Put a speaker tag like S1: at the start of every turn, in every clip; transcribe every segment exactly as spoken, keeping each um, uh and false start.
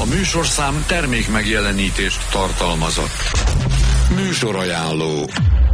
S1: A műsorszám termék megjelenítést tartalmazott. Műsorajánló.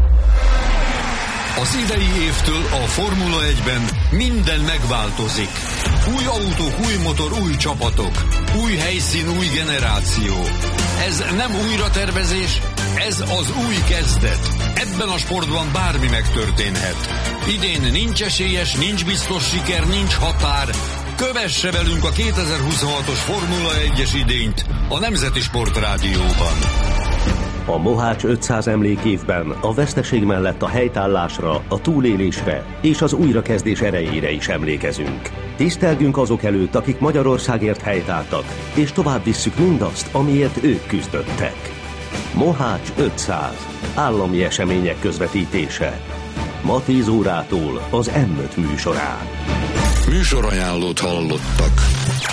S1: Az idei évtől a Formula egyben minden megváltozik. Új autók, új motor, új csapatok. Új helyszín, új generáció. Ez nem újratervezés, ez az új kezdet. Ebben a sportban bármi megtörténhet. Idén nincs esélyes, nincs biztos siker, nincs határ. Kövesse velünk a kétezer-huszonhatos Formula egyes idényt a Nemzeti Sport Rádióban.
S2: A Mohács ötszáz emlékévben a veszteség mellett a helytállásra, a túlélésre és az újrakezdés erejére is emlékezünk. Tisztelgünk azok előtt, akik Magyarországért helytáltak, és tovább visszük mindazt, amiért ők küzdöttek. Mohács ötszáz. Állami események közvetítése. Ma tíz órától az em öt műsorán.
S1: Műsorajánlót hallottak.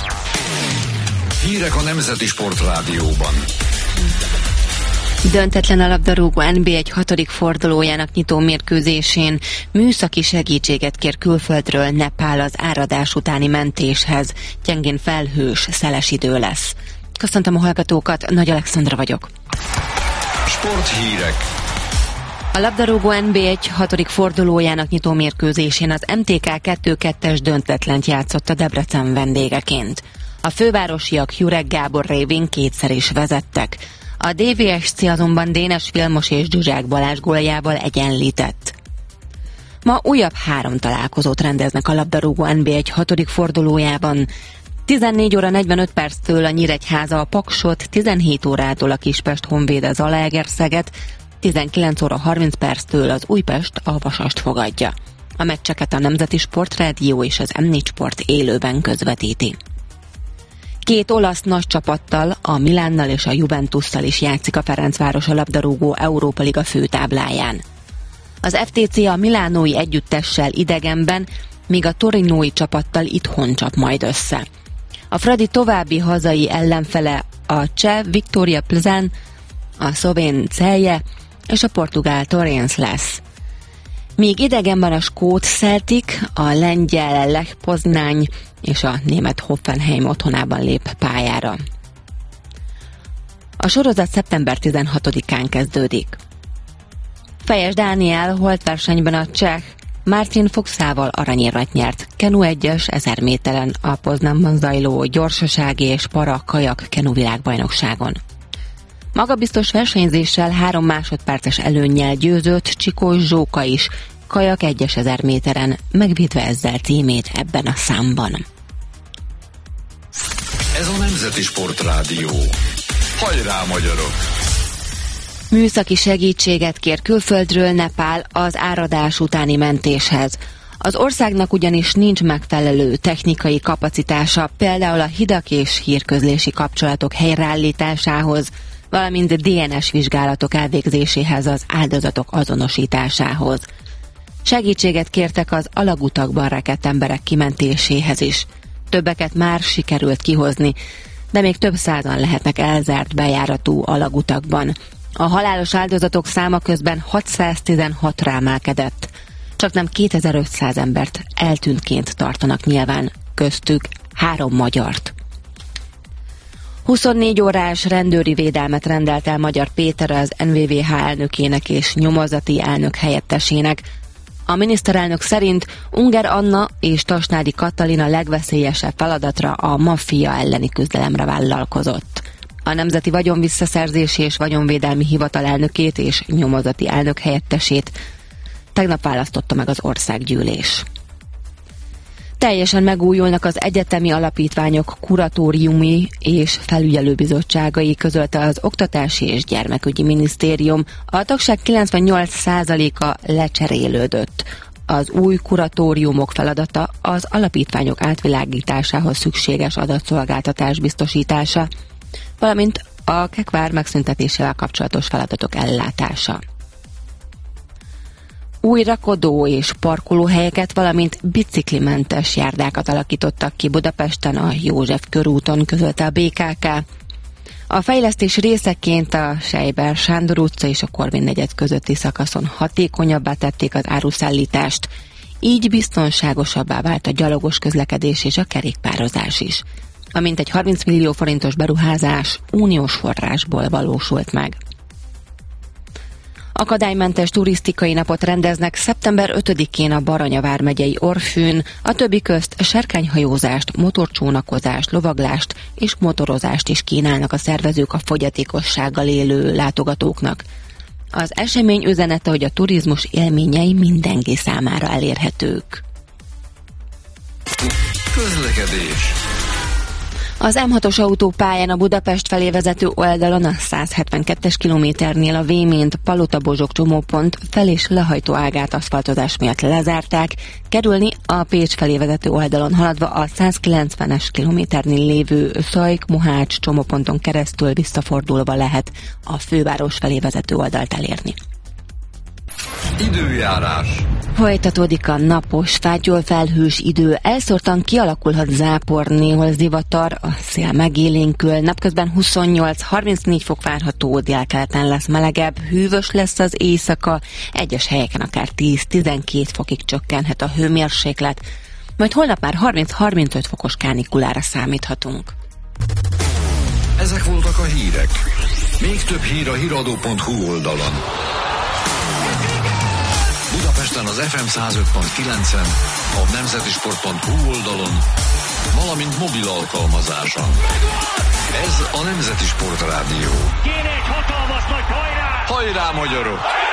S1: Hírek a Nemzeti Sport Rádióban.
S3: Döntetlen a labdarúgó en bé egy hatodik fordulójának nyitó mérkőzésén műszaki segítséget kér külföldről Nepál az áradás utáni mentéshez. Gyengén felhős, szeles idő lesz. Köszöntöm a hallgatókat, Nagy Alexandra vagyok.
S1: Sporthírek.
S3: A labdarúgó en bé egy hatodik fordulójának nyitó mérkőzésén az em té ká kettő kettes döntetlent játszott a Debrecen vendégeként. A fővárosiak Jurek Gábor révén kétszer is vezettek. A dé vé es cé azonban Dénes Vilmos és Zsuzsák Balázs góljával egyenlített. Ma újabb három találkozót rendeznek a labdarúgó en bé egy hatodik fordulójában. tizennégy óra negyvenöt perctől a Nyíregyháza a Paksot, tizenhét órától a Kispest Honvéd a Zalaegerszeget, tizenkilenc óra harminc perctől az Újpest a Vasast fogadja. A meccseket a Nemzeti Sport Rádió és az em négy Sport élőben közvetíti. Két olasz nagy csapattal, a Milánnal és a Juventusszal is játszik a Ferencváros a labdarúgó Európa Liga főtábláján. Az ef té cé a milánói együttessel idegenben, míg a torinói csapattal itthon csap majd össze. A Fradi további hazai ellenfele a cseh Viktoria Plzen, a szlovén Celje és a portugál Torrens lesz. Míg idegenben a skót Celtic, a lengyel Lech Poznány és a német Hoffenheim otthonában lép pályára. A sorozat szeptember tizenhatodikán kezdődik. Fejes Dániel holtversenyben a cseh Martin Foxával aranyérmet nyert. Kenu egyes ezer méteren a Poznanban zajló gyorsasági és para kajak kenu világbajnokságon. Magabiztos versenyzéssel három másodperces előnnyel győzött Csikós Zsóka is kajak egyes ezer méteren, megvédve ezzel címét ebben a számban.
S1: Ez a Nemzeti Sport Rádió. Hajrá, magyarok!
S3: Műszaki segítséget kér külföldről Nepál az áradás utáni mentéshez. Az országnak ugyanis nincs megfelelő technikai kapacitása, például a hidak és hírközlési kapcsolatok helyreállításához, valamint dé en es vizsgálatok elvégzéséhez, az áldozatok azonosításához. Segítséget kértek az alagutakban rekedt emberek kimentéséhez is. Többeket már sikerült kihozni, de még több százan lehetnek elzárt bejáratú alagutakban. A halálos áldozatok száma közben hatszáztizenhatra emelkedett. Csaknem kétezer-ötszáz embert eltűntként tartanak nyilván, köztük három magyart. huszonnégy órás rendőri védelmet rendelt el Magyar Péter az en vé vé há elnökének és nyomozati elnök helyettesének. A miniszterelnök szerint Unger Anna és Tasnádi Katalin legveszélyesebb feladatra, a maffia elleni küzdelemre vállalkozott. A Nemzeti Vagyonvisszaszerzési és Vagyonvédelmi Hivatal elnökét és nyomozati elnök helyettesét tegnap választotta meg az országgyűlés. Teljesen megújulnak az egyetemi alapítványok kuratóriumi és felügyelőbizottságai, közölte az Oktatási és Gyermekügyi Minisztérium. A tagság kilencvennyolc százaléka lecserélődött. Az új kuratóriumok feladata az alapítványok átvilágításához szükséges adatszolgáltatás biztosítása, valamint a kekvár megszüntetésével kapcsolatos feladatok ellátása. Új rakodó és parkolóhelyeket, valamint biciklimentes járdákat alakítottak ki Budapesten a József körúton, közölte a bé ká ká. A fejlesztés részeként a Seiber Sándor utca és a Korvin negyed közötti szakaszon hatékonyabbá tették az áruszállítást, így biztonságosabbá vált a gyalogos közlekedés és a kerékpározás is. A mintegy harminc millió forintos beruházás uniós forrásból valósult meg. Akadálymentes turisztikai napot rendeznek szeptember ötödikén a Baranya vármegyei Orfűn, a többi közt serkányhajózást, motorcsónakozást, lovaglást és motorozást is kínálnak a szervezők a fogyatékossággal élő látogatóknak. Az esemény üzenete, hogy a turizmus élményei mindenki számára elérhetők.
S1: Közlekedés.
S3: Az M hatos autópályán a Budapest felé vezető oldalon a száz hetvenkettes kilométernél a Vémént Palota-Bozsok csomópont fel- és lehajtó ágát aszfaltozás miatt lezárták, kerülni a Pécs felé vezető oldalon haladva a száz kilencvenes kilométernél lévő Szajk-Mohács csomóponton keresztül visszafordulva lehet a főváros felé vezető oldalt elérni.
S1: Időjárás.
S3: Folytatódik a napos, fátyol felhős idő, elszórtan kialakulhat zápor, néhol zivatar, a szél megélénkül, napközben huszonnyolc-harmincnégy fok várható, délkeleten lesz melegebb, hűvös lesz az éjszaka, egyes helyeken akár tíz-tizenkét fokig csökkenhet a hőmérséklet, majd holnap már harminc-harmincöt fokos kánikulára számíthatunk.
S1: Ezek voltak a hírek. Még több hír a híradó pont hu oldalon. Budapesten az ef em száz öt pont kilencen, a nemzetisport pont hu oldalon, valamint mobil alkalmazáson. Ez a Nemzeti Sport Rádió.
S4: Kéne egy hatalmas nagy hajrá!
S1: Hajrá, magyarok!